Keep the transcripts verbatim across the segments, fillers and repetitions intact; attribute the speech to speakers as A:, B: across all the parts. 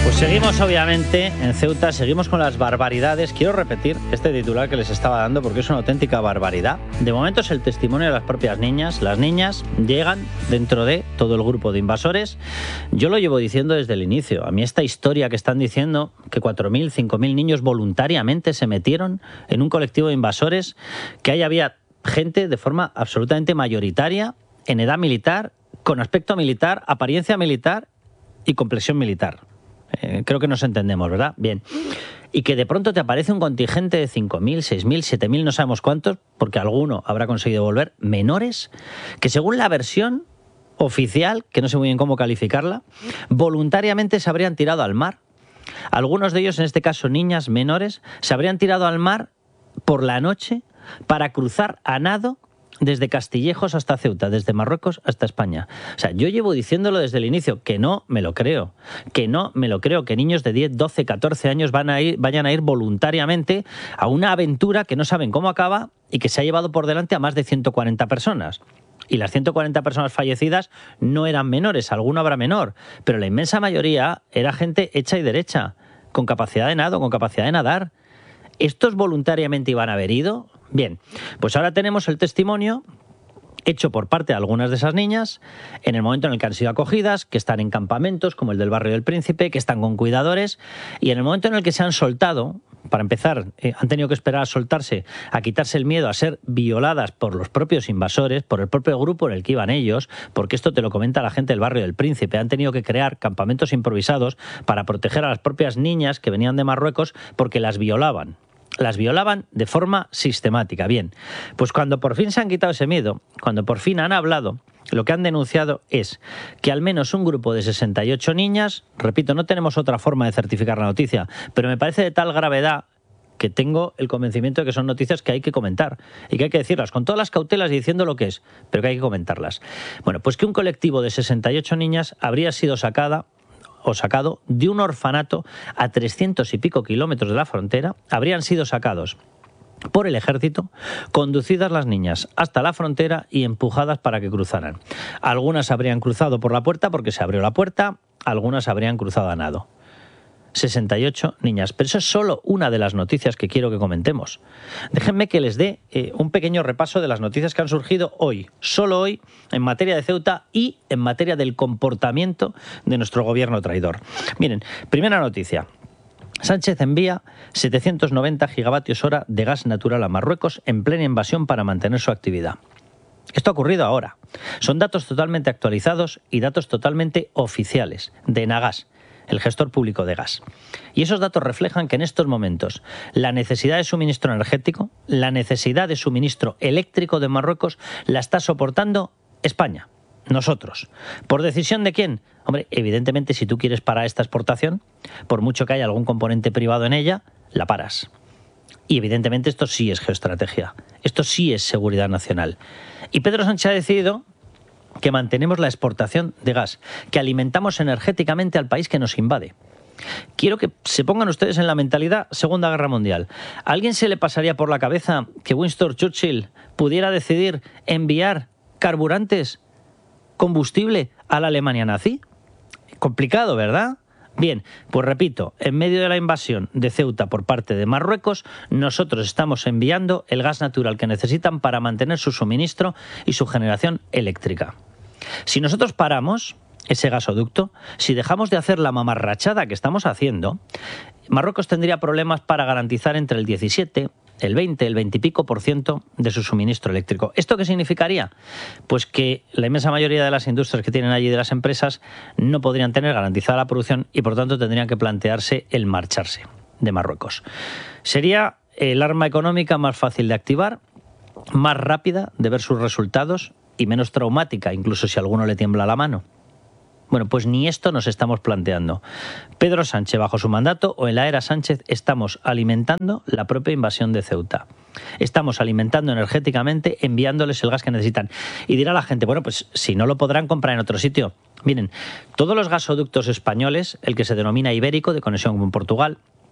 A: Seguimos obviamente en Ceuta, seguimos con las barbaridades. Quiero repetir este titular que les estaba dando porque es una auténtica barbaridad. De momento es el testimonio de las propias niñas. Las niñas llegan dentro de todo el grupo de invasores. Yo lo llevo diciendo desde el inicio. A mí esta historia que están diciendo que cuatro mil, cinco mil niños voluntariamente se metieron en un colectivo de invasores, que ahí había gente de forma absolutamente mayoritaria, en edad militar, con aspecto militar, apariencia militar y complexión militar. Eh, creo que nos entendemos, ¿verdad? Bien. Y que de pronto te aparece un contingente de cinco mil, seis mil, siete mil, no sabemos cuántos, porque alguno habrá conseguido volver, menores, que según la versión oficial, que no sé muy bien cómo calificarla, voluntariamente se habrían tirado al mar. Algunos de ellos, en este caso niñas menores, se habrían tirado al mar por la noche para cruzar a nado desde Castillejos hasta Ceuta, desde Marruecos hasta España. O sea, yo llevo diciéndolo desde el inicio, que no me lo creo, que no me lo creo, que niños de diez, doce, catorce años van a ir, vayan a ir voluntariamente a una aventura que no saben cómo acaba y que se ha llevado por delante a más de ciento cuarenta personas. Y las ciento cuarenta personas fallecidas no eran menores, alguno habrá menor, pero la inmensa mayoría era gente hecha y derecha, con capacidad de nado, con capacidad de nadar. ¿Estos voluntariamente iban a haber ido? Bien, pues ahora tenemos el testimonio hecho por parte de algunas de esas niñas en el momento en el que han sido acogidas, que están en campamentos como el del Barrio del Príncipe, que están con cuidadores, y en el momento en el que se han soltado, para empezar, eh, han tenido que esperar a soltarse, a quitarse el miedo a ser violadas por los propios invasores, por el propio grupo en el que iban ellos, porque esto te lo comenta la gente del Barrio del Príncipe. Han tenido que crear campamentos improvisados para proteger a las propias niñas que venían de Marruecos porque las violaban. Las violaban de forma sistemática. Bien, pues cuando por fin se han quitado ese miedo, cuando por fin han hablado, lo que han denunciado es que al menos un grupo de sesenta y ocho niñas, repito, no tenemos otra forma de certificar la noticia, pero me parece de tal gravedad que tengo el convencimiento de que son noticias que hay que comentar y que hay que decirlas con todas las cautelas y diciendo lo que es, pero que hay que comentarlas. Bueno, pues que un colectivo de sesenta y ocho niñas habría sido sacada o sacado de un orfanato a trescientos y pico kilómetros de la frontera, habrían sido sacados por el ejército, conducidas las niñas hasta la frontera y empujadas para que cruzaran. Algunas habrían cruzado por la puerta porque se abrió la puerta, algunas habrían cruzado a nado. sesenta y ocho niñas, pero eso es solo una de las noticias que quiero que comentemos. Déjenme que les dé eh, un pequeño repaso de las noticias que han surgido hoy, solo hoy, en materia de Ceuta y en materia del comportamiento de nuestro gobierno traidor. Miren, primera noticia. Sánchez envía setecientos noventa gigavatios hora de gas natural a Marruecos en plena invasión para mantener su actividad. Esto ha ocurrido ahora. Son datos totalmente actualizados y datos totalmente oficiales de Enagas, el gestor público de gas. Y esos datos reflejan que en estos momentos la necesidad de suministro energético, la necesidad de suministro eléctrico de Marruecos la está soportando España, nosotros. ¿Por decisión de quién? Hombre, evidentemente si tú quieres parar esta exportación, por mucho que haya algún componente privado en ella, la paras. Y evidentemente esto sí es geoestrategia, esto sí es seguridad nacional. Y Pedro Sánchez ha decidido que mantenemos la exportación de gas, que alimentamos energéticamente al país que nos invade. Quiero que se pongan ustedes en la mentalidad Segunda Guerra Mundial. ¿A alguien se le pasaría por la cabeza que Winston Churchill pudiera decidir enviar carburantes, combustible a la Alemania nazi? Complicado, ¿verdad? Bien, pues repito, en medio de la invasión de Ceuta por parte de Marruecos, nosotros estamos enviando el gas natural que necesitan para mantener su suministro y su generación eléctrica. Si nosotros paramos ese gasoducto, si dejamos de hacer la mamarrachada que estamos haciendo, Marruecos tendría problemas para garantizar entre el diecisiete, el veinte, el veinte y pico por ciento de su suministro eléctrico. ¿Esto qué significaría? Pues que la inmensa mayoría de las industrias que tienen allí, de las empresas, no podrían tener garantizada la producción y por tanto tendrían que plantearse el marcharse de Marruecos. Sería el arma económica más fácil de activar, más rápida de ver sus resultados y menos traumática, incluso si a alguno le tiembla la mano. Bueno, pues ni esto nos estamos planteando. Pedro Sánchez, bajo su mandato, o en la era Sánchez, estamos alimentando la propia invasión de Ceuta. Estamos alimentando energéticamente, enviándoles el gas que necesitan. Y dirá la gente, bueno, pues si no lo podrán comprar en otro sitio. Miren, todos los gasoductos españoles, el que se denomina ibérico, de conexión con Portugal,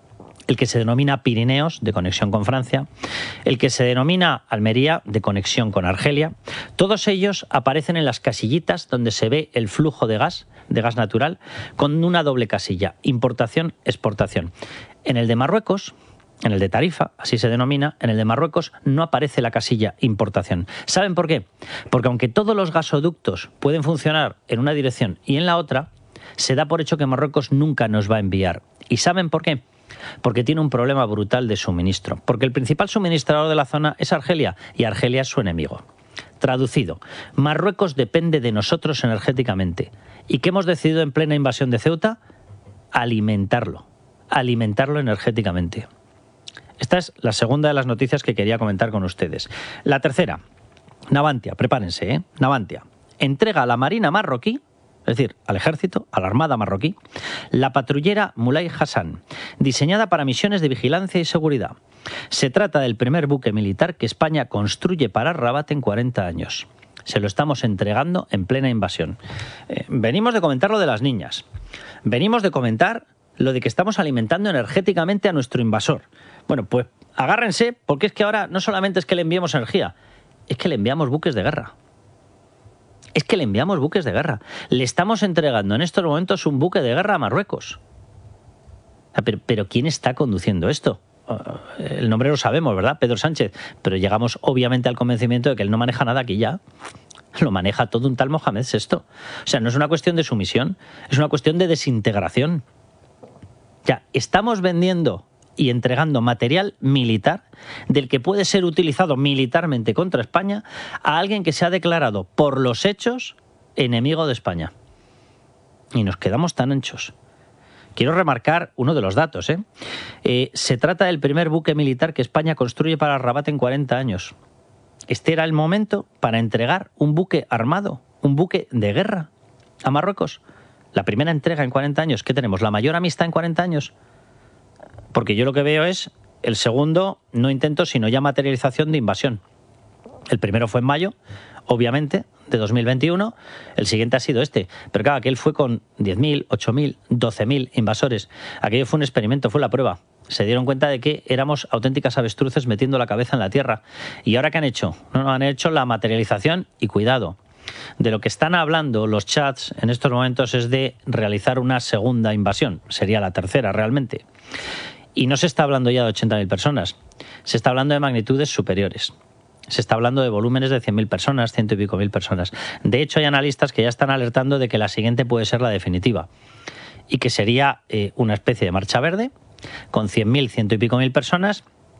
A: el que se denomina Pirineos, de conexión con Francia, el que se denomina Almería, de conexión con Argelia. Todos ellos aparecen en las casillitas donde se ve el flujo de gas, de gas natural, con una doble casilla, importación-exportación. En el de Marruecos, en el de Tarifa, así se denomina, en el de Marruecos no aparece la casilla importación. ¿Saben por qué? Porque aunque todos los gasoductos pueden funcionar en una dirección y en la otra, se da por hecho que Marruecos nunca nos va a enviar. ¿Y saben por qué? Porque tiene un problema brutal de suministro. Porque el principal suministrador de la zona es Argelia y Argelia es su enemigo. Traducido, Marruecos depende de nosotros energéticamente. ¿Y qué hemos decidido en plena invasión de Ceuta? Alimentarlo. Alimentarlo energéticamente. Esta es la segunda de las noticias que quería comentar con ustedes. La tercera, Navantia, prepárense, ¿eh? Navantia entrega a la Marina marroquí, es decir, al ejército, a la Armada marroquí, la patrullera Mulay Hassan, diseñada para misiones de vigilancia y seguridad. Se trata del primer buque militar que España construye para Rabat en cuarenta años. Se lo estamos entregando en plena invasión. Eh, venimos de comentar lo de las niñas. Venimos de comentar lo de que estamos alimentando energéticamente a nuestro invasor. Bueno, pues agárrense, porque es que ahora no solamente es que le enviemos energía, es que le enviamos buques de guerra. Es que le enviamos buques de guerra. Le estamos entregando en estos momentos un buque de guerra a Marruecos. Pero, pero ¿quién está conduciendo esto? El nombre lo sabemos, ¿verdad? Pedro Sánchez. Pero llegamos obviamente al convencimiento de que él no maneja nada aquí ya. Lo maneja todo un tal Mohamed sexto. O sea, no es una cuestión de sumisión, es una cuestión de desintegración. Ya, estamos vendiendo y entregando material militar del que puede ser utilizado militarmente contra España a alguien que se ha declarado por los hechos enemigo de España. Y nos quedamos tan anchos. Quiero remarcar uno de los datos, ¿eh? Eh, se trata del primer buque militar que España construye para Rabat en cuarenta años. Este era el momento para entregar un buque armado, un buque de guerra a Marruecos. La primera entrega en cuarenta años. ¿Qué tenemos? ¿La mayor amistad en cuarenta años? Porque yo lo que veo es el segundo, no intento, sino ya materialización de invasión. El primero fue en mayo, obviamente, de dos mil veintiuno. El siguiente ha sido este. Pero claro, aquel fue con diez mil, ocho mil, doce mil invasores. Aquello fue un experimento, fue la prueba. Se dieron cuenta de que éramos auténticas avestruces metiendo la cabeza en la tierra. ¿Y ahora qué han hecho? No, no, han hecho la materialización y cuidado. De lo que están hablando los chats en estos momentos es de realizar una segunda invasión. Sería la tercera realmente. Y no se está hablando ya de ochenta mil personas. Se está hablando de magnitudes superiores. Se está hablando de volúmenes de cien mil personas, ciento y pico mil personas. De hecho, hay analistas que ya están alertando de que la siguiente puede ser la definitiva. Y que sería eh, una especie de marcha verde con cien mil, ciento y pico mil personas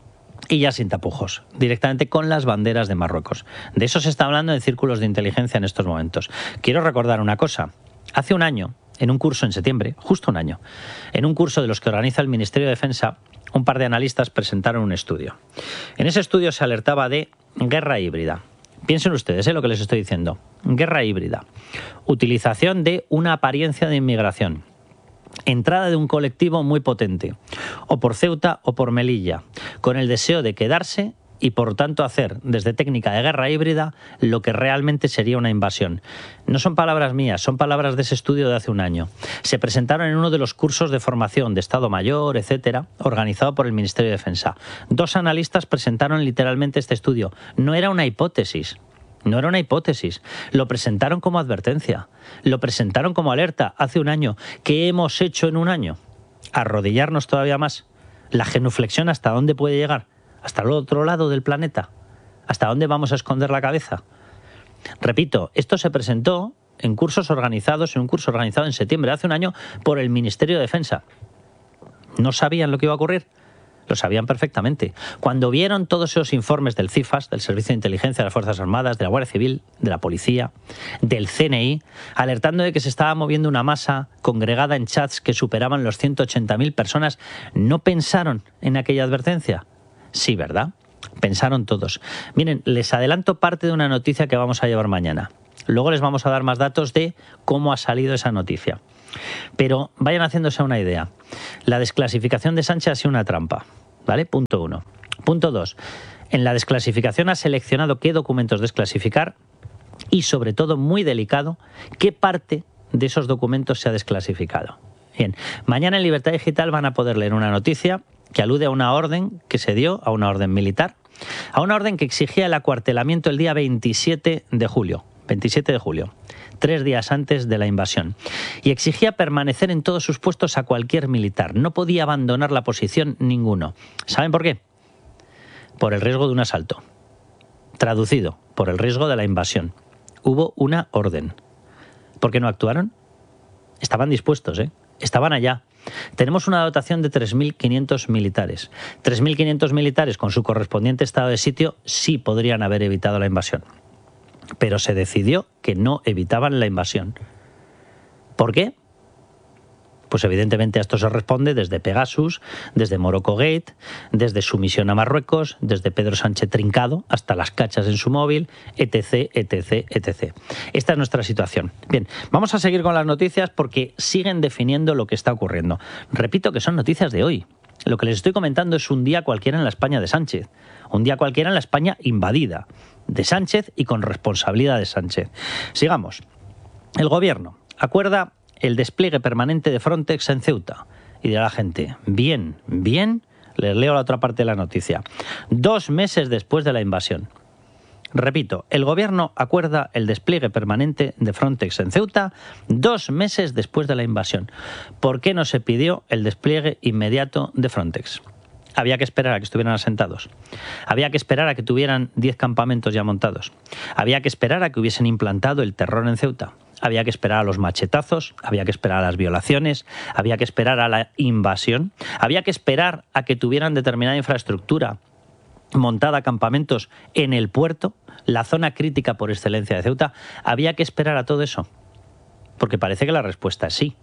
A: y ya sin tapujos, directamente con las banderas de Marruecos. De eso se está hablando en círculos de inteligencia en estos momentos. Quiero recordar una cosa. Hace un año, en un curso en septiembre, justo un año, en un curso de los que organiza el Ministerio de Defensa, un par de analistas presentaron un estudio. En ese estudio se alertaba de guerra híbrida. Piensen ustedes, ¿eh?, lo que les estoy diciendo. Guerra híbrida. Utilización de una apariencia de inmigración. Entrada de un colectivo muy potente, o por Ceuta o por Melilla, con el deseo de quedarse y por tanto hacer desde técnica de guerra híbrida lo que realmente sería una invasión. No son palabras mías, son palabras de ese estudio de hace un año. Se presentaron en uno de los cursos de formación de Estado Mayor, etcétera, organizado por el Ministerio de Defensa. Dos analistas presentaron literalmente este estudio. No era una hipótesis. No era una hipótesis. Lo presentaron como advertencia. Lo presentaron como alerta hace un año. ¿Qué hemos hecho en un año? Arrodillarnos todavía más. La genuflexión, ¿hasta dónde puede llegar? ¿Hasta el otro lado del planeta? ¿Hasta dónde vamos a esconder la cabeza? Repito, esto se presentó en cursos organizados, en un curso organizado en septiembre de hace un año por el Ministerio de Defensa. ¿No sabían lo que iba a ocurrir? Lo sabían perfectamente. Cuando vieron todos esos informes del CIFAS, del Servicio de Inteligencia de las Fuerzas Armadas, de la Guardia Civil, de la Policía, del C N I, alertando de que se estaba moviendo una masa congregada en chats que superaban los ciento ochenta mil personas, ¿no pensaron en aquella advertencia? Sí, ¿verdad? Pensaron todos. Miren, les adelanto parte de una noticia que vamos a llevar mañana. Luego les vamos a dar más datos de cómo ha salido esa noticia. Pero vayan haciéndose una idea. La desclasificación de Sánchez ha sido una trampa, ¿vale? Punto uno. Punto dos. En la desclasificación ha seleccionado qué documentos desclasificar y, sobre todo, muy delicado, qué parte de esos documentos se ha desclasificado. Bien, mañana en Libertad Digital van a poder leer una noticia que alude a una orden que se dio, a una orden militar, a una orden que exigía el acuartelamiento el día veintisiete de julio, veintisiete de julio, tres días antes de la invasión, y exigía permanecer en todos sus puestos a cualquier militar. No podía abandonar la posición ninguno. ¿Saben por qué? Por el riesgo de un asalto. Traducido, por el riesgo de la invasión. Hubo una orden. ¿Por qué no actuaron? Estaban dispuestos, ¿eh? Estaban allá. Tenemos una dotación de tres mil quinientos militares. tres mil quinientos militares con su correspondiente estado de sitio sí podrían haber evitado la invasión. Pero se decidió que no evitaban la invasión. ¿Por qué? Pues evidentemente a esto se responde desde Pegasus, desde Morocco Gate, desde su misión a Marruecos, desde Pedro Sánchez trincado hasta las cachas en su móvil, etc, etc, etc. Esta es nuestra situación. Bien, vamos a seguir con las noticias porque siguen definiendo lo que está ocurriendo. Repito que son noticias de hoy. Lo que les estoy comentando es un día cualquiera en la España de Sánchez. Un día cualquiera en la España invadida de Sánchez y con responsabilidad de Sánchez. Sigamos. El gobierno acuerda el despliegue permanente de Frontex en Ceuta. Y dirá la gente, bien, bien, les leo la otra parte de la noticia. Dos meses después de la invasión. Repito, el gobierno acuerda el despliegue permanente de Frontex en Ceuta dos meses después de la invasión. ¿Por qué no se pidió el despliegue inmediato de Frontex? Había que esperar a que estuvieran asentados. Había que esperar a que tuvieran diez campamentos ya montados. Había que esperar a que hubiesen implantado el terror en Ceuta. Había que esperar a los machetazos, había que esperar a las violaciones, había que esperar a la invasión, había que esperar a que tuvieran determinada infraestructura montada, campamentos en el puerto, la zona crítica por excelencia de Ceuta. Había que esperar a todo eso, porque parece que la respuesta es sí.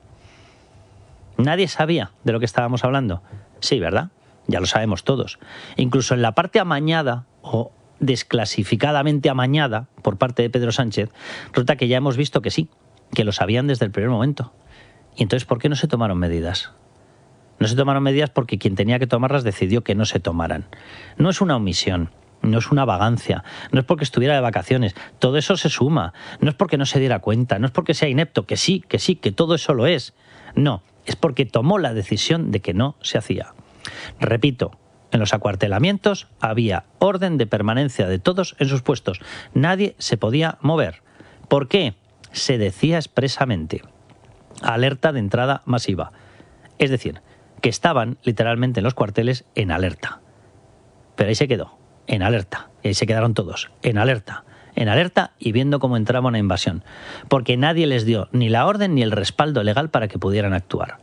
A: ¿Nadie sabía de lo que estábamos hablando? Sí, ¿verdad? Ya lo sabemos todos. Incluso en la parte amañada o desclasificadamente amañada por parte de Pedro Sánchez, resulta que ya hemos visto que sí, que lo sabían desde el primer momento. Y entonces, ¿por qué no se tomaron medidas? No se tomaron medidas porque quien tenía que tomarlas decidió que no se tomaran. No es una omisión, no es una vagancia, no es porque estuviera de vacaciones, todo eso se suma, no es porque no se diera cuenta, no es porque sea inepto, que sí, que sí, que todo eso lo es. No, es porque tomó la decisión de que no se hacía. Repito, en los acuartelamientos había orden de permanencia de todos en sus puestos. Nadie se podía mover. ¿Por qué? Se decía expresamente. Alerta de entrada masiva. Es decir, que estaban literalmente en los cuarteles en alerta. Pero ahí se quedó, en alerta. Y ahí se quedaron todos, en alerta. En alerta y viendo cómo entraba una invasión. Porque nadie les dio ni la orden ni el respaldo legal para que pudieran actuar.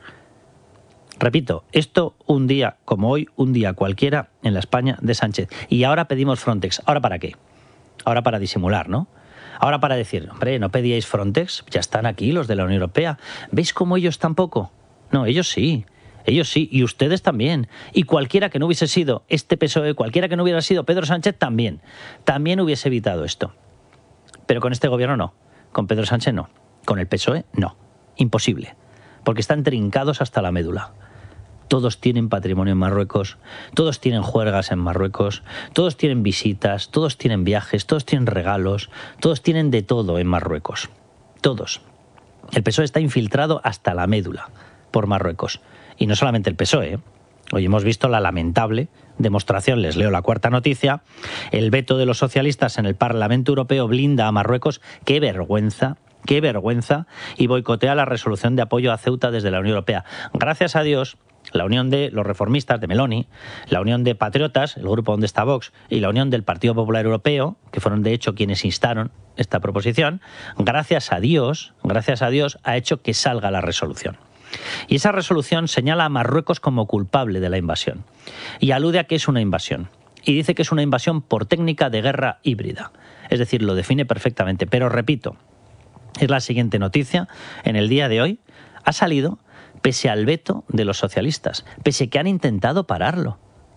A: Repito, esto un día como hoy, un día cualquiera en la España de Sánchez. Y ahora pedimos Frontex. ¿Ahora para qué? Ahora para disimular, ¿no? Ahora para decir, hombre, ¿no pedíais Frontex? Ya están aquí los de la Unión Europea. ¿Veis cómo ellos tampoco? No, ellos sí. Ellos sí. Y ustedes también. Y cualquiera que no hubiese sido este P S O E, cualquiera que no hubiera sido Pedro Sánchez también. También hubiese evitado esto. Pero con este gobierno no. Con Pedro Sánchez no. Con el P S O E no. Imposible. Porque están trincados hasta la médula. Todos tienen patrimonio en Marruecos, todos tienen juergas en Marruecos, todos tienen visitas, todos tienen viajes, todos tienen regalos, todos tienen de todo en Marruecos. Todos. El P S O E está infiltrado hasta la médula por Marruecos. Y no solamente el P S O E. ¿eh? Hoy hemos visto la lamentable demostración, les leo la cuarta noticia, el veto de los socialistas en el Parlamento Europeo blinda a Marruecos. ¡Qué vergüenza! ¡Qué vergüenza! Y boicotea la resolución de apoyo a Ceuta desde la Unión Europea. Gracias a Dios, la unión de los reformistas de Meloni, la unión de Patriotas, el grupo donde está Vox, y la unión del Partido Popular Europeo, que fueron de hecho quienes instaron esta proposición, gracias a Dios, gracias a Dios, ha hecho que salga la resolución. Y esa resolución señala a Marruecos como culpable de la invasión. Y alude a que es una invasión. Y dice que es una invasión por técnica de guerra híbrida. Es decir, lo define perfectamente. Pero repito, es la siguiente noticia. En el día de hoy ha salido pese al veto de los socialistas, pese a que han intentado pararlo.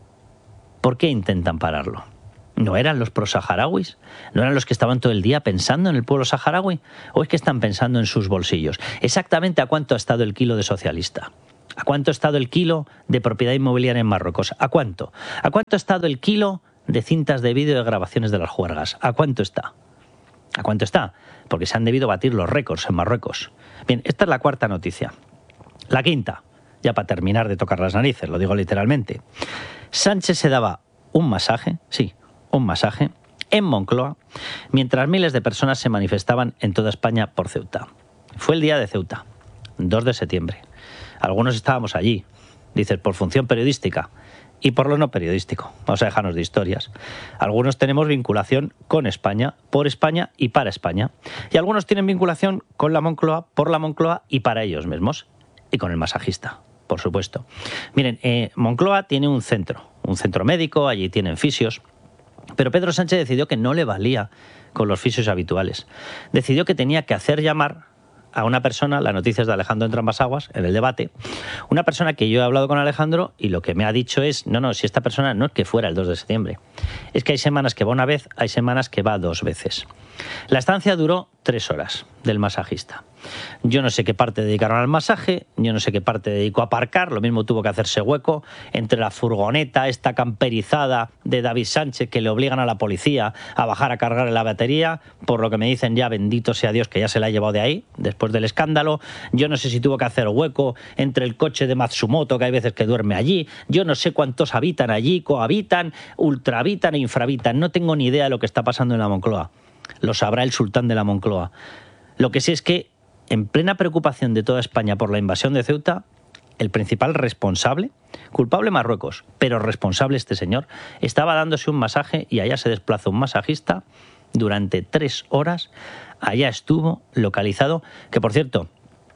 A: ¿Por qué intentan pararlo? ¿No eran los prosaharauis? ¿No eran los que estaban todo el día pensando en el pueblo saharaui? ¿O es que están pensando en sus bolsillos? ¿Exactamente a cuánto ha estado el kilo de socialista? ¿A cuánto ha estado el kilo de propiedad inmobiliaria en Marruecos? ¿A cuánto? ¿A cuánto ha estado el kilo de cintas de vídeo de grabaciones de las juergas? ¿A cuánto está? ¿A cuánto está? Porque se han debido batir los récords en Marruecos. Bien, esta es la cuarta noticia. La quinta, ya para terminar de tocar las narices, lo digo literalmente. Sánchez se daba un masaje, sí, un masaje, en Moncloa, mientras miles de personas se manifestaban en toda España por Ceuta. Fue el día de Ceuta, dos de septiembre. Algunos estábamos allí, dices, por función periodística y por lo no periodístico. Vamos a dejarnos de historias. Algunos tenemos vinculación con España, por España y para España. Y algunos tienen vinculación con la Moncloa, por la Moncloa y para ellos mismos. Y con el masajista, por supuesto. Miren, eh, Moncloa tiene un centro, un centro médico, allí tienen fisios. Pero Pedro Sánchez decidió que no le valía con los fisios habituales. Decidió que tenía que hacer llamar a una persona, las noticias de Alejandro Entrambas-Aguas, en el debate, una persona que yo he hablado con Alejandro y lo que me ha dicho es, no, no, si esta persona no es que fuera el dos de septiembre, es que hay semanas que va una vez, hay semanas que va dos veces. La estancia duró tres horas del masajista. Yo no sé qué parte dedicaron al masaje, yo no sé qué parte dedicó a aparcar, lo mismo tuvo que hacerse hueco entre la furgoneta, esta camperizada de David Sánchez que le obligan a la policía a bajar a cargar la batería, por lo que me dicen ya, bendito sea Dios que ya se la ha llevado de ahí, después del escándalo. Yo no sé si tuvo que hacer hueco entre el coche de Matsumoto, que hay veces que duerme allí, yo no sé cuántos habitan allí, cohabitan, ultrahabitan e infrahabitan, no tengo ni idea de lo que está pasando en la Moncloa. Lo sabrá el sultán de la Moncloa. Lo que sí es que, en plena preocupación de toda España por la invasión de Ceuta, el principal responsable, culpable Marruecos, pero responsable este señor, estaba dándose un masaje y allá se desplazó un masajista durante tres horas. Allá estuvo localizado, que por cierto,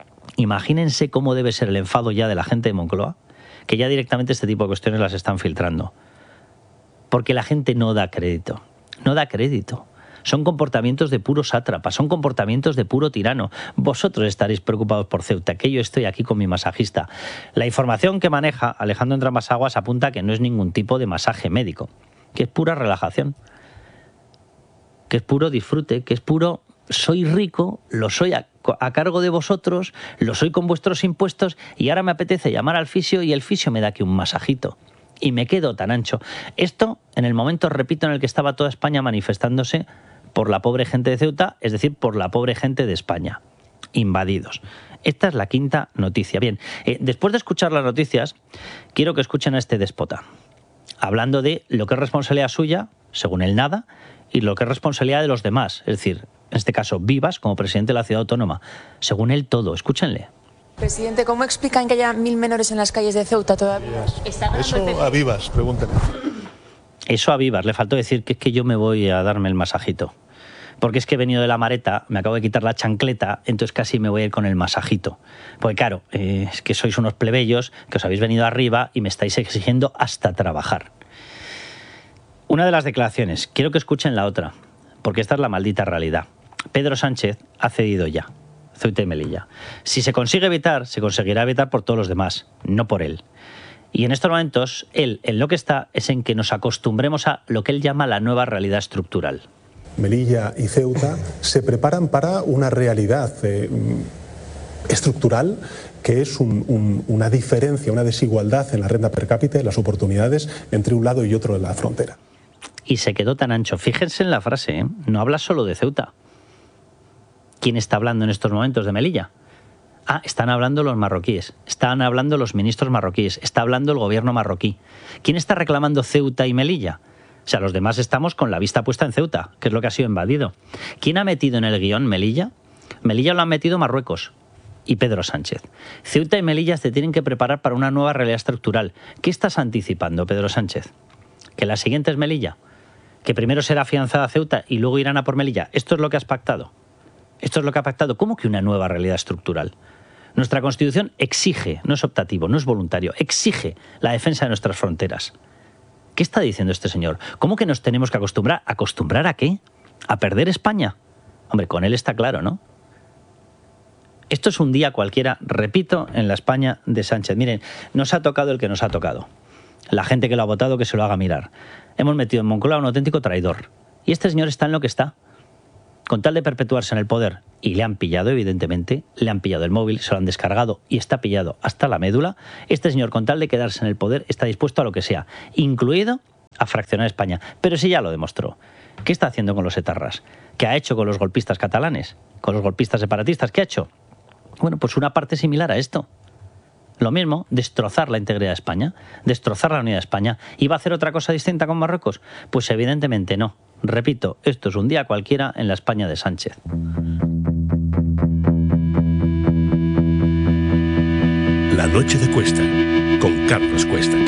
A: imagínense cómo debe ser el enfado ya de la gente de Moncloa, que ya directamente este tipo de cuestiones las están filtrando. Porque la gente no da crédito, no da crédito. Son comportamientos de puro sátrapa, son comportamientos de puro tirano. Vosotros estaréis preocupados por Ceuta, que yo estoy aquí con mi masajista. La información que maneja Alejandro Entrambas-Aguas apunta que no es ningún tipo de masaje médico, que es pura relajación, que es puro disfrute, que es puro soy rico, lo soy a, a cargo de vosotros, lo soy con vuestros impuestos y ahora me apetece llamar al fisio y el fisio me da aquí un masajito. Y me quedo tan ancho. Esto en el momento, repito, en el que estaba toda España manifestándose por la pobre gente de Ceuta, es decir, por la pobre gente de España, invadidos. Esta es la quinta noticia. Bien, eh, después de escuchar las noticias, quiero que escuchen a este déspota, hablando de lo que es responsabilidad suya, según él nada, y lo que es responsabilidad de los demás, es decir, en este caso Vivas como presidente de la ciudad autónoma, según él todo. Escúchenle.
B: Presidente, ¿cómo explican que haya mil menores en las calles de Ceuta todavía?
C: Eso a Vivas, pregúntale.
A: Eso a Vivas, le faltó decir que es que yo me voy a darme el masajito. Porque es que he venido de la Mareta, me acabo de quitar la chancleta, entonces casi me voy a ir con el masajito. Porque claro, eh, es que sois unos plebeyos que os habéis venido arriba y me estáis exigiendo hasta trabajar. Una de las declaraciones, quiero que escuchen la otra, porque esta es la maldita realidad. Pedro Sánchez ha cedido ya Ceuta y Melilla. Si se consigue evitar, se conseguirá evitar por todos los demás, no por él. Y en estos momentos, él en lo que está es en que nos acostumbremos a lo que él llama la nueva realidad estructural.
C: Melilla y Ceuta se preparan para una realidad eh, estructural que es un, un, una diferencia, una desigualdad en la renta per cápita, en las oportunidades entre un lado y otro de la frontera.
A: Y se quedó tan ancho. Fíjense en la frase, ¿eh? No habla solo de Ceuta. ¿Quién está hablando en estos momentos de Melilla? Ah, están hablando los marroquíes, están hablando los ministros marroquíes, está hablando el gobierno marroquí. ¿Quién está reclamando Ceuta y Melilla? O sea, los demás estamos con la vista puesta en Ceuta, que es lo que ha sido invadido. ¿Quién ha metido en el guión Melilla? Melilla lo han metido Marruecos y Pedro Sánchez. Ceuta y Melilla se tienen que preparar para una nueva realidad estructural. ¿Qué estás anticipando, Pedro Sánchez? ¿Que la siguiente es Melilla? ¿Que primero será afianzada Ceuta y luego irán a por Melilla? ¿Esto es lo que has pactado? ¿Esto es lo que ha pactado? ¿Cómo que una nueva realidad estructural? Nuestra Constitución exige, no es optativo, no es voluntario, exige la defensa de nuestras fronteras. ¿Qué está diciendo este señor? ¿Cómo que nos tenemos que acostumbrar? ¿Acostumbrar a qué? ¿A perder España? Hombre, con él está claro, ¿no? Esto es un día cualquiera, repito, en la España de Sánchez. Miren, nos ha tocado el que nos ha tocado. La gente que lo ha votado, que se lo haga mirar. Hemos metido en Moncloa un auténtico traidor. Y este señor está en lo que está, con tal de perpetuarse en el poder. Y le han pillado, evidentemente, le han pillado el móvil, se lo han descargado y está pillado hasta la médula. Este señor, con tal de quedarse en el poder, está dispuesto a lo que sea, incluido a fraccionar España. Pero si ya lo demostró. ¿Qué está haciendo con los etarras? ¿Qué ha hecho con los golpistas catalanes? ¿Con los golpistas separatistas? ¿Qué ha hecho? Bueno, pues una parte similar a esto. Lo mismo, destrozar la integridad de España, destrozar la unidad de España. ¿Y va a hacer otra cosa distinta con Marruecos? Pues evidentemente no. Repito, esto es un día cualquiera en la España de Sánchez.
D: La noche de Cuesta, con Carlos Cuesta.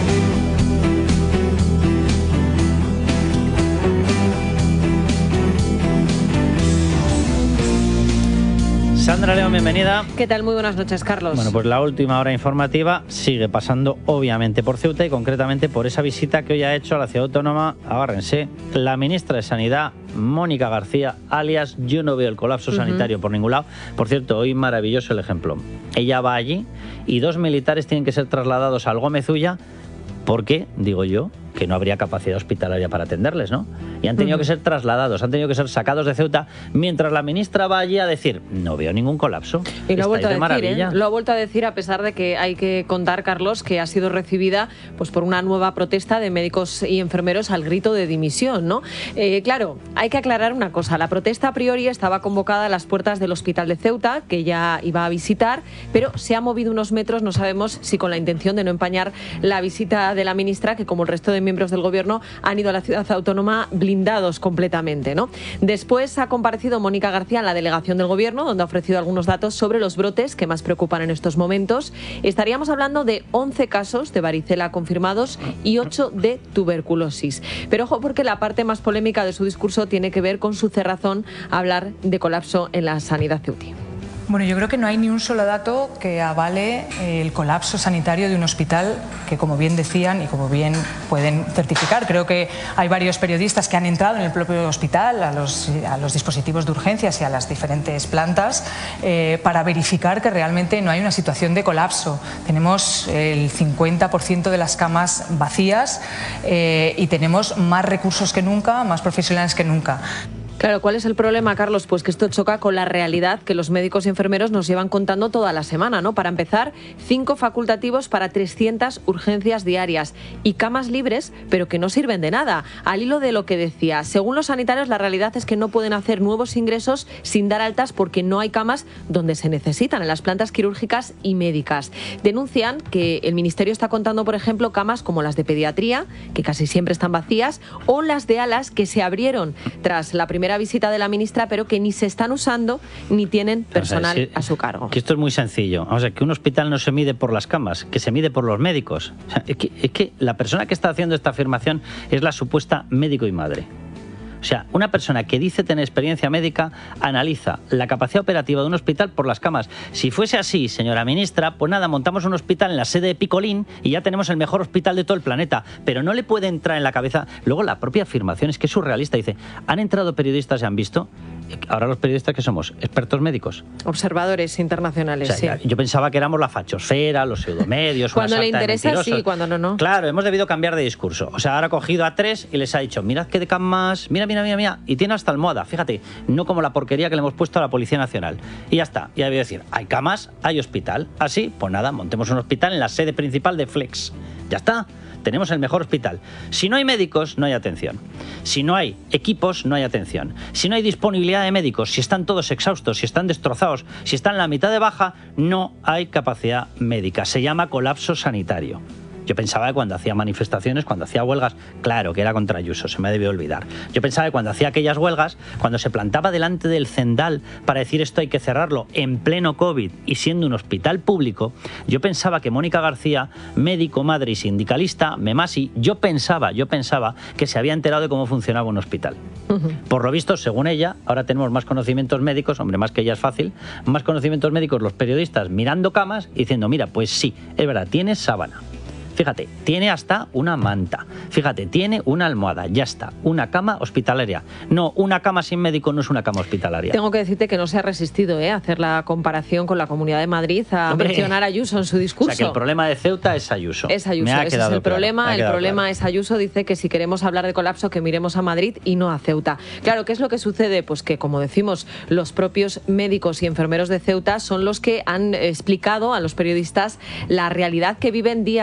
A: Sandra León, bienvenida.
E: ¿Qué tal? Muy buenas noches, Carlos.
A: Bueno, pues la última hora informativa sigue pasando obviamente por Ceuta y concretamente por esa visita que hoy ha hecho a la ciudad autónoma, agárrense, la ministra de Sanidad, Mónica García, alias yo no veo el colapso sanitario uh-huh. por ningún lado. Por cierto, hoy maravilloso el ejemplo. Ella va allí y dos militares tienen que ser trasladados al Gómez Ulla porque, digo yo, que no habría capacidad hospitalaria para atenderles, ¿no? Y han tenido uh-huh. que ser trasladados, han tenido que ser sacados de Ceuta, mientras la ministra va allí a decir, no veo ningún colapso.
E: Y lo ha vuelto a decir, ¿eh? Lo ha vuelto a decir, a pesar de que hay que contar, Carlos, que ha sido recibida pues por una nueva protesta de médicos y enfermeros al grito de dimisión, ¿no? Eh, claro, hay que aclarar una cosa. La protesta a priori estaba convocada a las puertas del Hospital de Ceuta, que ya iba a visitar, pero se ha movido unos metros, no sabemos si con la intención de no empañar la visita de la ministra, que como el resto de miembros del gobierno han ido a la ciudad autónoma blindados completamente, ¿no? Después ha comparecido Mónica García en la delegación del gobierno, donde ha ofrecido algunos datos sobre los brotes que más preocupan en estos momentos. Estaríamos hablando de once casos de varicela confirmados y ocho de tuberculosis. Pero ojo, porque la parte más polémica de su discurso tiene que ver con su cerrazón a hablar de colapso en la sanidad ceutí.
F: Bueno, yo creo que no hay ni un solo dato que avale el colapso sanitario de un hospital que, como bien decían y como bien pueden certificar, creo que hay varios periodistas que han entrado en el propio hospital, a los, a los dispositivos de urgencias y a las diferentes plantas eh, para verificar que realmente no hay una situación de colapso. Tenemos el cincuenta por ciento de las camas vacías eh, y tenemos más recursos que nunca, más profesionales que nunca.
E: Claro, ¿cuál es el problema, Carlos? Pues que esto choca con la realidad que los médicos y enfermeros nos llevan contando toda la semana, ¿no? Para empezar, cinco facultativos para trescientas urgencias diarias y camas libres, pero que no sirven de nada. Al hilo de lo que decía, según los sanitarios, la realidad es que no pueden hacer nuevos ingresos sin dar altas porque no hay camas donde se necesitan, en las plantas quirúrgicas y médicas. Denuncian que el Ministerio está contando, por ejemplo, camas como las de pediatría, que casi siempre están vacías, o las de alas que se abrieron tras la primera visita de la ministra, pero que ni se están usando ni tienen personal, o sea, si, a su cargo.
A: Que esto es muy sencillo. O sea, que un hospital no se mide por las camas, que se mide por los médicos. O sea, es, que, es que la persona que está haciendo esta afirmación es la supuesta médico y madre. O sea, una persona que dice tener experiencia médica analiza la capacidad operativa de un hospital por las camas. Si fuese así, señora ministra, pues nada, montamos un hospital en la sede de Picolín y ya tenemos el mejor hospital de todo el planeta. Pero no le puede entrar en la cabeza. Luego la propia afirmación es que es surrealista. Dice, han entrado periodistas y han visto. Ahora los periodistas que somos expertos médicos.
E: Observadores internacionales,
A: o sea,
E: sí.
A: Yo pensaba que éramos la fachosfera, los pseudomedios.
E: Cuando le interesa, sí, cuando no, no.
A: Claro, hemos debido cambiar de discurso. O sea, ahora ha cogido a tres y les ha dicho, mirad qué de camas, mira, mira, mira, mira. Y tiene hasta almohada, fíjate, no como la porquería que le hemos puesto a la Policía Nacional. Y ya está, y había que decir, hay camas, hay hospital. Así, pues nada, montemos un hospital en la sede principal de Flex. Ya está. Tenemos el mejor hospital. Si no hay médicos, no hay atención. Si no hay equipos, no hay atención. Si no hay disponibilidad de médicos, si están todos exhaustos, si están destrozados, si están la mitad de baja, no hay capacidad médica. Se llama colapso sanitario. Yo pensaba que cuando hacía manifestaciones, cuando hacía huelgas, claro que era contra Ayuso, se me debió olvidar. Yo pensaba que cuando hacía aquellas huelgas, cuando se plantaba delante del Zendal para decir esto hay que cerrarlo en pleno COVID y siendo un hospital público, yo pensaba que Mónica García, médico, madre y sindicalista, Memasi, yo pensaba, yo pensaba que se había enterado de cómo funcionaba un hospital. Uh-huh. Por lo visto, según ella, ahora tenemos más conocimientos médicos, hombre, más que ella es fácil, más conocimientos médicos los periodistas mirando camas y diciendo, mira, pues sí, es verdad, tienes sábana. Fíjate, tiene hasta una manta. Fíjate, tiene una almohada. Ya está. Una cama hospitalaria. No, una cama sin médico no es una cama hospitalaria.
E: Tengo que decirte que no se ha resistido ¿eh? a hacer la comparación con la Comunidad de Madrid, a Hombre, mencionar a Ayuso en su discurso.
A: O sea, que el problema de Ceuta es Ayuso.
E: Es Ayuso, ese es el problema. El problema claro. es Ayuso. Dice que si queremos hablar de colapso, que miremos a Madrid y no a Ceuta. Claro, ¿qué es lo que sucede? Pues que, como decimos, los propios médicos y enfermeros de Ceuta son los que han explicado a los periodistas la realidad que viven día tras día.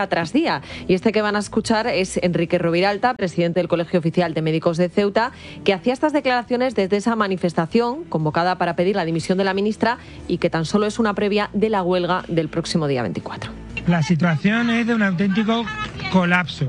E: día. Y este que van a escuchar es Enrique Roviralta, presidente del Colegio Oficial de Médicos de Ceuta, que hacía estas declaraciones desde esa manifestación convocada para pedir la dimisión de la ministra y que tan solo es una previa de la huelga del próximo día veinticuatro.
G: La situación es de un auténtico colapso.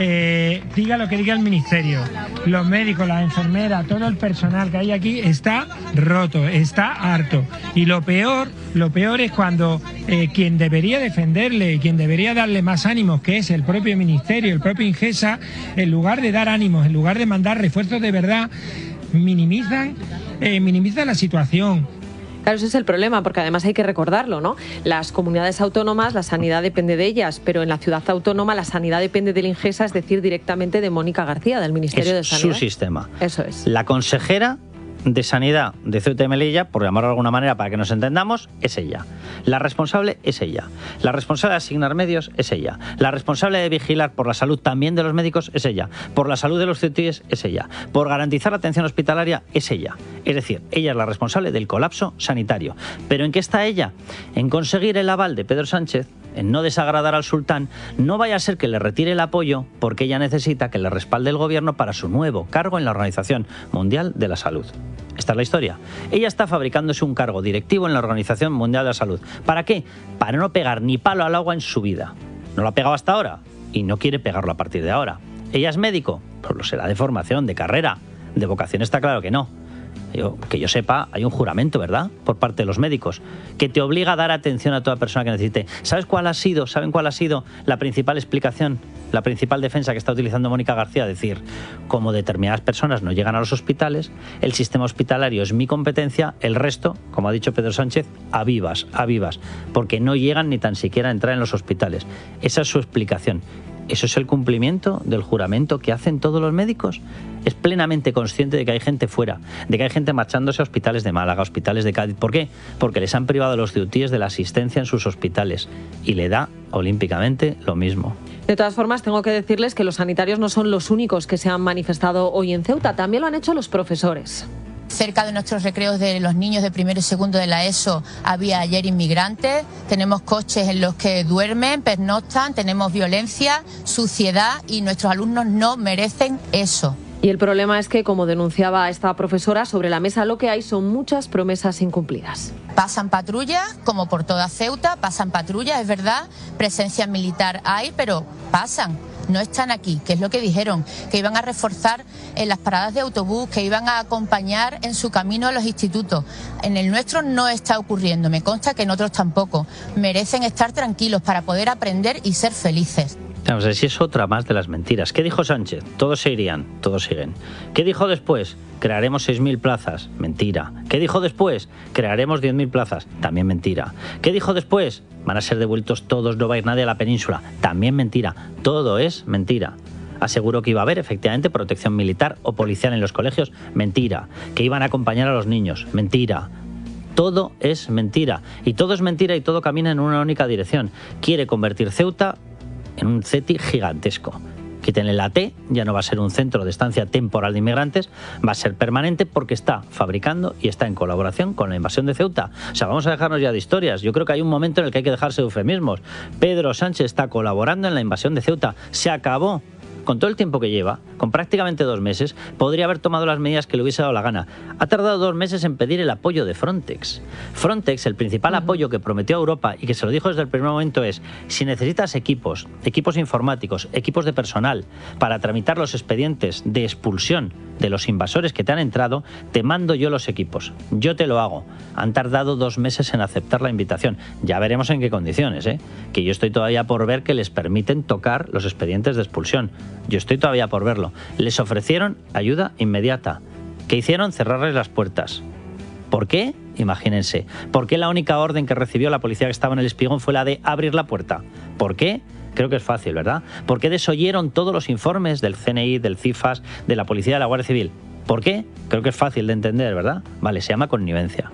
G: Eh, diga lo que diga el ministerio, los médicos, las enfermeras, todo el personal que hay aquí está roto, está harto. Y lo peor, lo peor es cuando eh, quien debería defenderle, quien debería darle más ánimos, que es el propio ministerio, el propio Ingesa, en lugar de dar ánimos, en lugar de mandar refuerzos de verdad, minimizan, eh, minimizan la situación.
E: Claro, ese es el problema, porque además hay que recordarlo, ¿no? Las comunidades autónomas, la sanidad depende de ellas, pero en la ciudad autónoma la sanidad depende del Ingesa, es decir, directamente de Mónica García, del Ministerio de Sanidad.
A: Es su sistema.
E: Eso es.
A: La consejera de Sanidad de Ceuta y Melilla, por llamarlo de alguna manera para que nos entendamos, es ella. La responsable es ella. La responsable de asignar medios es ella. La responsable de vigilar por la salud también de los médicos es ella. Por la salud de los ceutíes es ella. Por garantizar la atención hospitalaria es ella. Es decir, ella es la responsable del colapso sanitario. ¿Pero en qué está ella? En conseguir el aval de Pedro Sánchez, en no desagradar al sultán, no vaya a ser que le retire el apoyo porque ella necesita que le respalde el gobierno para su nuevo cargo en la Organización Mundial de la Salud. Esta es la historia. Ella está fabricándose un cargo directivo en la Organización Mundial de la Salud. ¿Para qué? Para no pegar ni palo al agua en su vida. No lo ha pegado hasta ahora y no quiere pegarlo a partir de ahora. ¿Ella es médico? Pues lo será de formación, de carrera. De vocación está claro que no. Yo, que yo sepa, hay un juramento, ¿verdad?, por parte de los médicos, que te obliga a dar atención a toda persona que necesite. ¿Sabes cuál ha sido, saben cuál ha sido la principal explicación, la principal defensa que está utilizando Mónica García? Decir, como determinadas personas no llegan a los hospitales, el sistema hospitalario es mi competencia, el resto, como ha dicho Pedro Sánchez, a vivas, a vivas, porque no llegan ni tan siquiera a entrar en los hospitales. Esa es su explicación. ¿Eso es el cumplimiento del juramento que hacen todos los médicos? Es plenamente consciente de que hay gente fuera, de que hay gente marchándose a hospitales de Málaga, hospitales de Cádiz. ¿Por qué? Porque les han privado a los ceutíes de la asistencia en sus hospitales y le da olímpicamente lo mismo.
E: De todas formas, tengo que decirles que los sanitarios no son los únicos que se han manifestado hoy en Ceuta, también lo han hecho los profesores.
H: Cerca de nuestros recreos de los niños de primero y segundo de la ESO había ayer inmigrantes, tenemos coches en los que duermen, pernoctan, tenemos violencia, suciedad y nuestros alumnos no merecen eso.
E: Y el problema es que, como denunciaba esta profesora, sobre la mesa lo que hay son muchas promesas incumplidas.
H: Pasan patrullas, como por toda Ceuta, pasan patrullas, es verdad, presencia militar hay, pero pasan. No están aquí, que es lo que dijeron, que iban a reforzar en las paradas de autobús, que iban a acompañar en su camino a los institutos. En el nuestro no está ocurriendo, me consta que en otros tampoco. Merecen estar tranquilos para poder aprender y ser felices.
A: Vamos a ver si es otra más de las mentiras. ¿Qué dijo Sánchez? Todos se irían, todos siguen. ¿Qué dijo después? Crearemos seis mil plazas. Mentira. ¿Qué dijo después? Crearemos diez mil plazas. También mentira. ¿Qué dijo después? Van a ser devueltos todos, no va a ir nadie a la península. También mentira. Todo es mentira. Aseguró que iba a haber efectivamente protección militar o policial en los colegios. Mentira. Que iban a acompañar a los niños. Mentira. Todo es mentira. Y todo es mentira y todo camina en una única dirección. Quiere convertir Ceuta en un CETI gigantesco. Quítenle la T, ya no va a ser un centro de estancia temporal de inmigrantes, va a ser permanente porque está fabricando y está en colaboración con la invasión de Ceuta. O sea, vamos a dejarnos ya de historias. Yo creo que hay un momento en el que hay que dejarse de eufemismos. Pedro Sánchez está colaborando en la invasión de Ceuta. Se acabó. Con todo el tiempo que lleva, con prácticamente dos meses, podría haber tomado las medidas que le hubiese dado la gana. Ha tardado dos meses en pedir el apoyo de Frontex. Frontex, el principal apoyo que prometió a Europa y que se lo dijo desde el primer momento es: si necesitas equipos, equipos informáticos, equipos de personal para tramitar los expedientes de expulsión de los invasores que te han entrado, te mando yo los equipos. Yo te lo hago. Han tardado dos meses en aceptar la invitación. Ya veremos en qué condiciones, ¿eh? Que yo estoy todavía por ver que les permiten tocar los expedientes de expulsión. Yo estoy todavía por verlo. Les ofrecieron ayuda inmediata. ¿Qué hicieron? Cerrarles las puertas. ¿Por qué? Imagínense. ¿Por qué la única orden que recibió la policía que estaba en el Espigón fue la de abrir la puerta? ¿Por qué? Creo que es fácil, ¿verdad? ¿Por qué desoyeron todos los informes del C N I, del CIFAS, de la Policía, de la Guardia Civil? ¿Por qué? Creo que es fácil de entender, ¿verdad? Vale, se llama connivencia.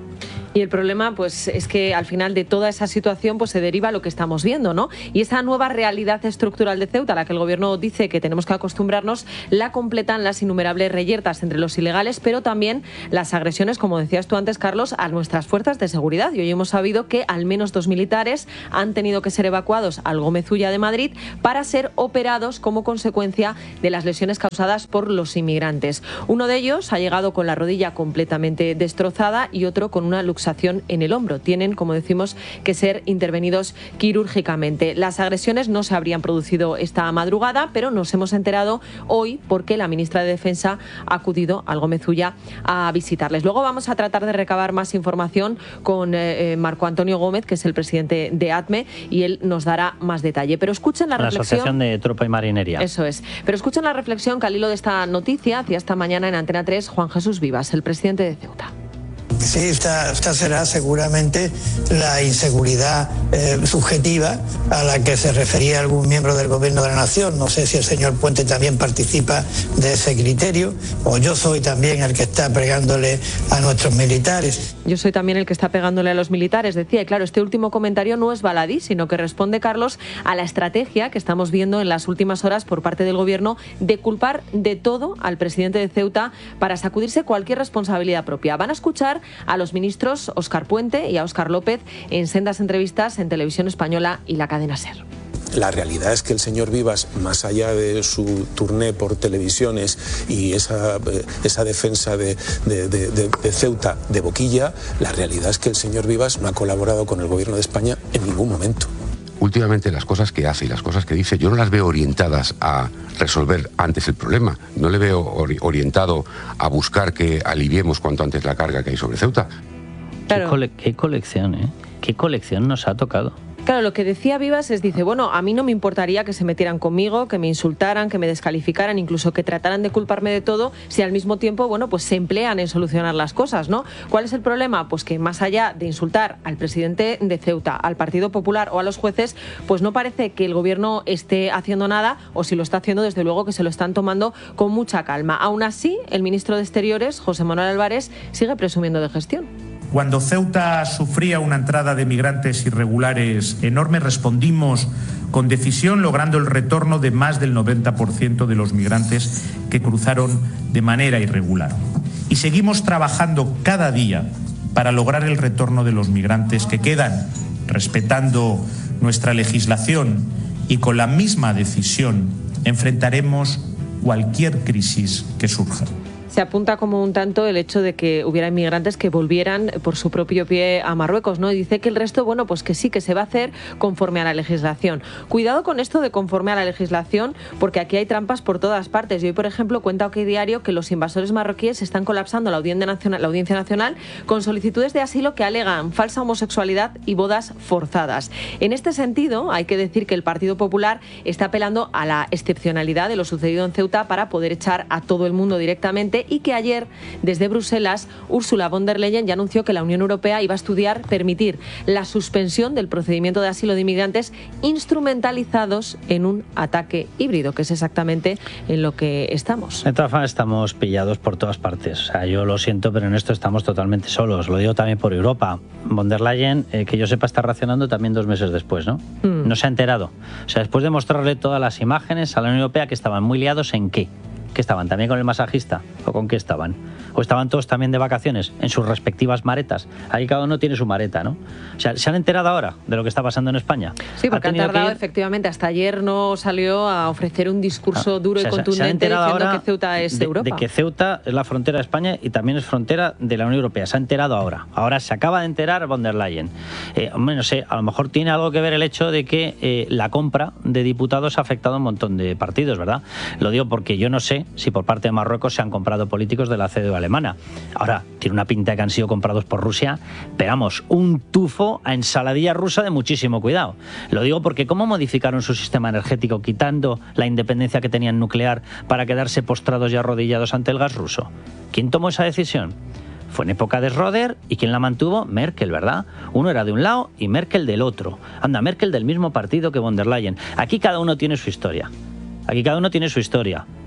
E: Y el problema, pues, es que al final de toda esa situación, pues se deriva lo que estamos viendo, ¿no? Y esa nueva realidad estructural de Ceuta, a la que el gobierno dice que tenemos que acostumbrarnos, la completan las innumerables reyertas entre los ilegales, pero también las agresiones, como decías tú antes, Carlos, a nuestras fuerzas de seguridad. Y hoy hemos sabido que al menos dos militares han tenido que ser evacuados al Gómez Ulla de Madrid para ser operados como consecuencia de las lesiones causadas por los inmigrantes. Uno de ellos ha llegado con la rodilla completamente destrozada y otro con una luxación en el hombro. Tienen, como decimos, que ser intervenidos quirúrgicamente. Las agresiones no se habrían producido esta madrugada, pero nos hemos enterado hoy porque la ministra de Defensa ha acudido al Gómez Ulla a visitarles. Luego vamos a tratar de recabar más información con eh, Marco Antonio Gómez, que es el presidente de ATME, y él nos dará más detalle. Pero escuchen la,
A: la
E: reflexión...
A: Asociación de Tropa y Marinería.
E: Eso es. Pero escuchen la reflexión que al hilo de esta noticia hacía esta mañana en Antena tres Juan Jesús Vivas, el presidente de Ceuta.
I: Sí, esta, esta será seguramente la inseguridad eh, subjetiva a la que se refería algún miembro del Gobierno de la Nación. No sé si el señor Puente también participa de ese criterio, o yo soy también el que está pegándole a nuestros militares.
E: Yo soy también el que está pegándole a los militares, decía. Y claro, este último comentario no es baladí, sino que responde, Carlos, a la estrategia que estamos viendo en las últimas horas por parte del Gobierno de culpar de todo al presidente de Ceuta para sacudirse cualquier responsabilidad propia. Van a escuchar a los ministros Óscar Puente y a Óscar López en sendas entrevistas en Televisión Española y la cadena SER.
J: La realidad es que el señor Vivas, más allá de su turné por televisiones y esa, esa defensa de, de, de, de, de Ceuta de boquilla, la realidad es que el señor Vivas no ha colaborado con el Gobierno de España en ningún momento.
K: Últimamente las cosas que hace y las cosas que dice, yo no las veo orientadas a resolver antes el problema. No le veo ori- orientado a buscar que aliviemos cuanto antes la carga que hay sobre Ceuta.
A: Claro. Qué, cole- qué colección, ¿eh? Qué colección nos ha tocado.
E: Claro, lo que decía Vivas es, dice, bueno, a mí no me importaría que se metieran conmigo, que me insultaran, que me descalificaran, incluso que trataran de culparme de todo, si al mismo tiempo, bueno, pues se emplean en solucionar las cosas, ¿no? ¿Cuál es el problema? Pues que más allá de insultar al presidente de Ceuta, al Partido Popular o a los jueces, pues no parece que el gobierno esté haciendo nada, o si lo está haciendo, desde luego que se lo están tomando con mucha calma. Aún así, el ministro de Exteriores, José Manuel Álvarez, sigue presumiendo de gestión.
L: Cuando Ceuta sufría una entrada de migrantes irregulares enorme, respondimos con decisión, logrando el retorno de más del noventa por ciento de los migrantes que cruzaron de manera irregular. Y seguimos trabajando cada día para lograr el retorno de los migrantes que quedan, respetando nuestra legislación, y con la misma decisión enfrentaremos cualquier crisis que surja.
E: Se apunta como un tanto el hecho de que hubiera inmigrantes que volvieran por su propio pie a Marruecos, ¿no? Y dice que el resto, bueno, pues que sí, que se va a hacer conforme a la legislación. Cuidado con esto de conforme a la legislación, porque aquí hay trampas por todas partes. Y hoy, por ejemplo, cuenta OK Diario que los invasores marroquíes están colapsando la Audiencia Nacional, la Audiencia Nacional con solicitudes de asilo que alegan falsa homosexualidad y bodas forzadas. En este sentido, hay que decir que el Partido Popular está apelando a la excepcionalidad de lo sucedido en Ceuta para poder echar a todo el mundo directamente, y que ayer, desde Bruselas, Ursula von der Leyen ya anunció que la Unión Europea iba a estudiar permitir la suspensión del procedimiento de asilo de inmigrantes instrumentalizados en un ataque híbrido, que es exactamente en lo que estamos.
A: De todas formas, estamos pillados por todas partes. O sea, yo lo siento, pero en esto estamos totalmente solos. Lo digo también por Europa. Von der Leyen, eh, que yo sepa, está reaccionando también dos meses después, ¿no? Mm. No se ha enterado. O sea, después de mostrarle todas las imágenes a la Unión Europea, que estaban muy liados en qué. ¿Qué estaban? ¿También con el masajista? ¿O con qué estaban? ¿O estaban todos también de vacaciones en sus respectivas maretas? Ahí cada uno tiene su mareta, ¿no? O sea, ¿se han enterado ahora de lo que está pasando en España?
E: Sí, porque han tardado, efectivamente. Hasta ayer no salió a ofrecer un discurso ah, duro o sea, y contundente diciendo que Ceuta es
A: de,
E: Europa.
A: De que Ceuta es la frontera de España y también es frontera de la Unión Europea. Se ha enterado ahora. Ahora se acaba de enterar von der Leyen. Eh, hombre, no sé, a lo mejor tiene algo que ver el hecho de que eh, la compra de diputados ha afectado a un montón de partidos, ¿verdad? Lo digo porque yo no sé si por parte de Marruecos se han comprado políticos de la C D U alemana. Ahora, tiene una pinta de que han sido comprados por Rusia, pero vamos, un tufo a ensaladilla rusa de muchísimo cuidado. Lo digo porque ¿cómo modificaron su sistema energético quitando la independencia que tenían nuclear para quedarse postrados y arrodillados ante el gas ruso? ¿Quién tomó esa decisión? Fue en época de Schröder, y ¿quién la mantuvo? Merkel, ¿verdad? Uno era de un lado y Merkel del otro. Anda, Merkel del mismo partido que von der Leyen. Aquí cada uno tiene su historia. Aquí cada uno tiene su historia.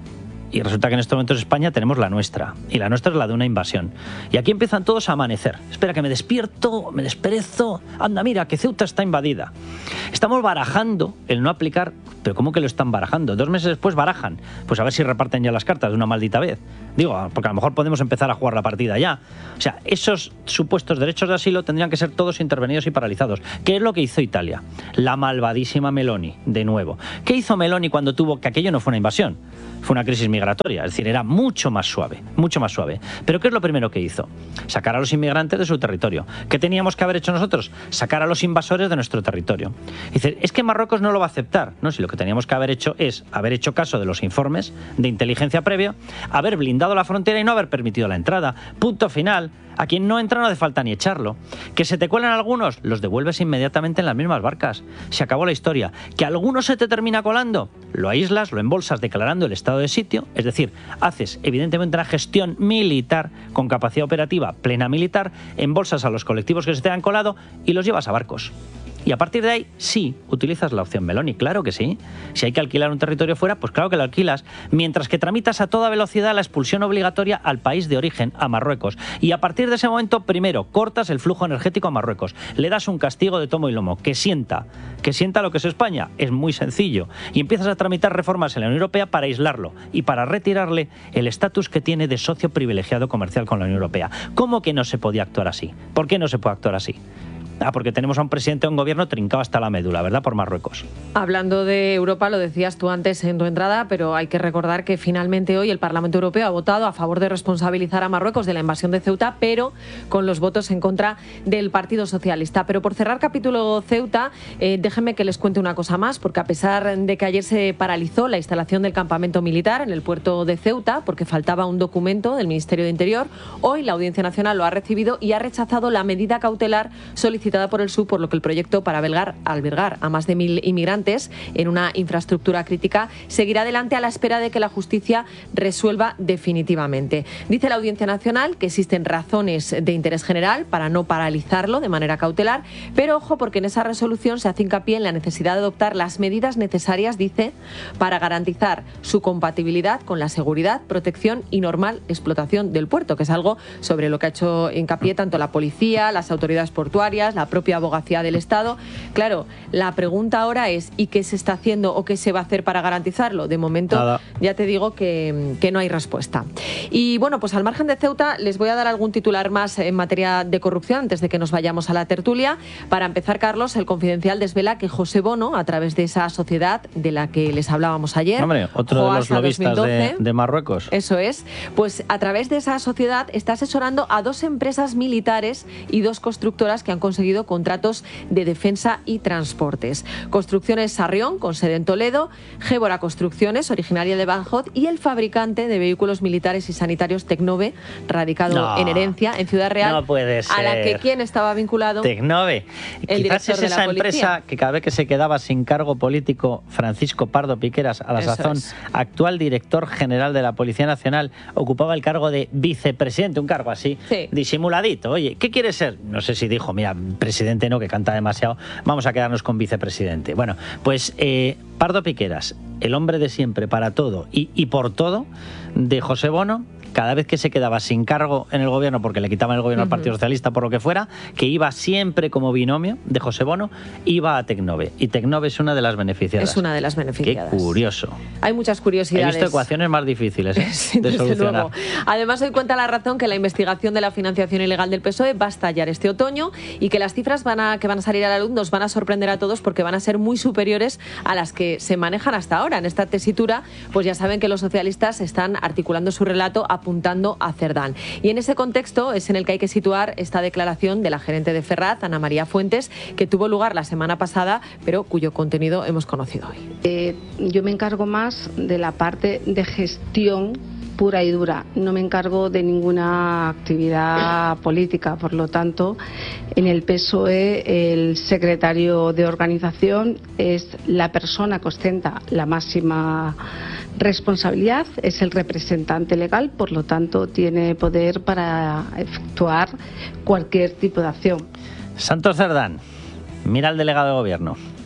A: Y resulta que en estos momentos en España tenemos la nuestra. Y la nuestra es la de una invasión. Y aquí empiezan todos a amanecer. Espera, que me despierto, me desperezo. Anda, mira, que Ceuta está invadida. Estamos barajando el no aplicar... ¿Pero cómo que lo están barajando? Dos meses después barajan. Pues a ver si reparten ya las cartas de una maldita vez. Digo, porque a lo mejor podemos empezar a jugar la partida ya. O sea, esos supuestos derechos de asilo tendrían que ser todos intervenidos y paralizados. ¿Qué es lo que hizo Italia? La malvadísima Meloni, de nuevo. ¿Qué hizo Meloni cuando tuvo... que aquello no fue una invasión? Fue una crisis migratoria, es decir, era mucho más suave, mucho más suave. Pero ¿qué es lo primero que hizo? Sacar a los inmigrantes de su territorio. ¿Qué teníamos que haber hecho nosotros? Sacar a los invasores de nuestro territorio. Dice, es que Marruecos no lo va a aceptar. No, si lo que teníamos que haber hecho es haber hecho caso de los informes de inteligencia previa, haber blindado la frontera y no haber permitido la entrada. Punto final. A quien no entra no hace falta ni echarlo. Que se te cuelan algunos, los devuelves inmediatamente en las mismas barcas. Se acabó la historia. Que alguno se te termina colando, lo aíslas, lo embolsas declarando el estado de sitio, es decir, haces evidentemente una gestión militar con capacidad operativa plena militar, embolsas a los colectivos que se te han colado y los llevas a barcos. Y a partir de ahí, sí, utilizas la opción Meloni, claro que sí. Si hay que alquilar un territorio fuera, pues claro que lo alquilas, mientras que tramitas a toda velocidad la expulsión obligatoria al país de origen, a Marruecos. Y a partir de ese momento, primero, cortas el flujo energético a Marruecos. Le das un castigo de tomo y lomo, que sienta, que sienta lo que es España. Es muy sencillo. Y empiezas a tramitar reformas en la Unión Europea para aislarlo y para retirarle el estatus que tiene de socio privilegiado comercial con la Unión Europea. ¿Cómo que no se podía actuar así? ¿Por qué no se puede actuar así? Ah, porque tenemos a un presidente de un gobierno trincado hasta la médula, ¿verdad? Por Marruecos.
E: Hablando de Europa, lo decías tú antes en tu entrada, pero hay que recordar que finalmente hoy el Parlamento Europeo ha votado a favor de responsabilizar a Marruecos de la invasión de Ceuta, pero con los votos en contra del Partido Socialista. Pero por cerrar capítulo Ceuta, eh, déjenme que les cuente una cosa más, porque a pesar de que ayer se paralizó la instalación del campamento militar en el puerto de Ceuta, porque faltaba un documento del Ministerio de Interior, hoy la Audiencia Nacional lo ha recibido y ha rechazado la medida cautelar solicitada por el S U, por lo que el proyecto para albergar, albergar a más de mil inmigrantes en una infraestructura crítica seguirá adelante a la espera de que la justicia resuelva definitivamente. Dice la Audiencia Nacional que existen razones de interés general para no paralizarlo de manera cautelar, pero ojo, porque en esa resolución se hace hincapié en la necesidad de adoptar las medidas necesarias, dice, para garantizar su compatibilidad con la seguridad, protección y normal explotación del puerto, que es algo sobre lo que ha hecho hincapié tanto la policía, las autoridades portuarias, la propia abogacía del Estado. Claro, la pregunta ahora es ¿y qué se está haciendo o qué se va a hacer para garantizarlo? De momento, Nada. ya te digo que, que no hay respuesta. Y bueno, pues al margen de Ceuta, les voy a dar algún titular más en materia de corrupción antes de que nos vayamos a la tertulia. Para empezar, Carlos, el Confidencial desvela que José Bono, a través de esa sociedad de la que les hablábamos ayer,
A: Hombre, otro de los lobistas de, de Marruecos.
E: Eso es. Pues a través de esa sociedad está asesorando a dos empresas militares y dos constructoras que han conseguido contratos de defensa y transportes. Construcciones Sarrión, con sede en Toledo, Gébora Construcciones, originaria de Badajoz, y el fabricante de vehículos militares y sanitarios Tecnove, radicado no, en Herencia, en Ciudad Real,
A: no puede ser.
E: a la que ¿quién estaba vinculado?
A: Tecnove.
E: El
A: Quizás
E: director
A: es
E: de
A: esa
E: la policía.
A: empresa que cada vez que se quedaba sin cargo político, Francisco Pardo Piqueras, a la
E: Eso
A: sazón,
E: es.
A: actual director general de la Policía Nacional, ocupaba el cargo de vicepresidente, un cargo así,
E: sí.
A: disimuladito. Oye, ¿qué quiere ser? No sé si dijo, mira, presidente no, que canta demasiado, vamos a quedarnos con vicepresidente. Bueno, pues eh, Pardo Piqueras, el hombre de siempre para todo y, y por todo, de José Bono, cada vez que se quedaba sin cargo en el gobierno, porque le quitaban el gobierno uh-huh. al Partido Socialista por lo que fuera, que iba siempre como binomio de José Bono, iba a Tecnove. Y Tecnove es una de las beneficiadas.
E: Es una de las beneficiadas.
A: Qué curioso.
E: Hay muchas curiosidades.
A: He visto ecuaciones más difíciles ¿eh?
E: sí,
A: de solucionar.
E: Luego. Además, hoy cuenta La Razón que la investigación de la financiación ilegal del P S O E va a estallar este otoño y que las cifras van a, que van a salir a la luz nos van a sorprender a todos porque van a ser muy superiores a las que se manejan hasta ahora. En esta tesitura, pues ya saben que los socialistas están articulando su relato apuntando a Cerdán. Y en ese contexto es en el que hay que situar esta declaración de la gerente de Ferraz, Ana María Fuentes, que tuvo lugar la semana pasada, pero cuyo contenido hemos conocido hoy.
M: Eh, yo me encargo más de la parte de gestión pura y dura. No me encargo de ninguna actividad política, por lo tanto, en el P S O E el secretario de organización es la persona que ostenta la máxima responsabilidad, es el representante legal, por lo tanto tiene poder para efectuar cualquier tipo de acción.
A: Santos Cerdán, mira al delegado de gobierno.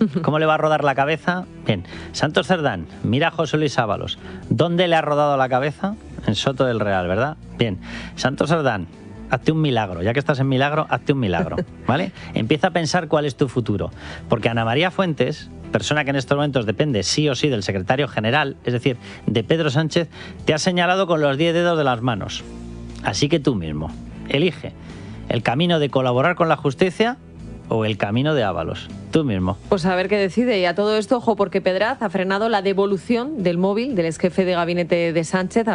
A: ¿Cómo le va a rodar la cabeza? Bien, Santos Cerdán, mira a José Luis Ábalos. ¿Dónde le ha rodado la cabeza? En Soto del Real, ¿verdad? Bien, Santos Cerdán, hazte un milagro. Ya que estás en milagro, hazte un milagro, ¿vale? Empieza a pensar cuál es tu futuro. Porque Ana María Fuentes, persona que en estos momentos depende sí o sí del secretario general, es decir, de Pedro Sánchez, te ha señalado con los diez dedos de las manos. Así que tú mismo, elige el camino de colaborar con la justicia o el camino de Ábalos. Tú mismo.
E: Pues a ver qué decide. Y a todo esto, ojo, porque Pedraz ha frenado la devolución del móvil del ex jefe de gabinete de Sánchez.